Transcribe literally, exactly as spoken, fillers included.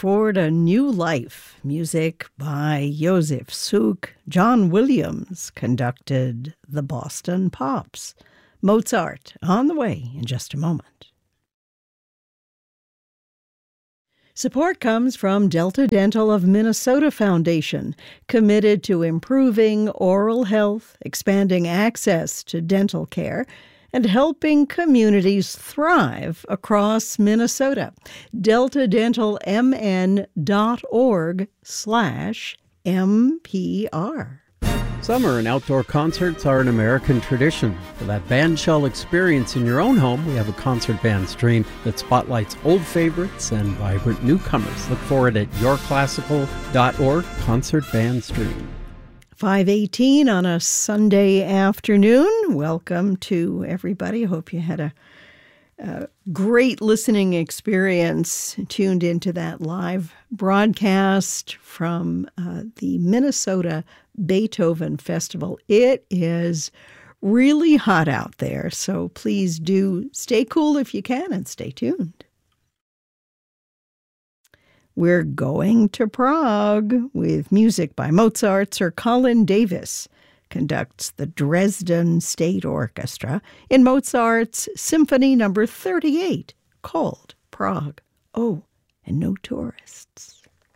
forward a new life. Music by Joseph Suk. John Williams conducted the Boston Pops. Mozart on the way in just a moment. Support comes from Delta Dental of Minnesota Foundation, committed to improving oral health, expanding access to dental care, and helping communities thrive across Minnesota. delta dental m n dot org slash M P R. Summer and outdoor concerts are an American tradition. For that bandshell experience in your own home, we have a concert band stream that spotlights old favorites and vibrant newcomers. Look for it at your classical dot org concert band stream. five eighteen on a Sunday afternoon. Welcome to everybody. Hope you had a, a great listening experience tuned into that live broadcast from uh, the Minnesota Beethoven Festival. It is really hot out there, so please do stay cool if you can and stay tuned. We're going to Prague with music by Mozart. Sir Colin Davis conducts the Dresden State Orchestra in Mozart's Symphony Number thirty-eight, called Prague. Oh, and no tourists.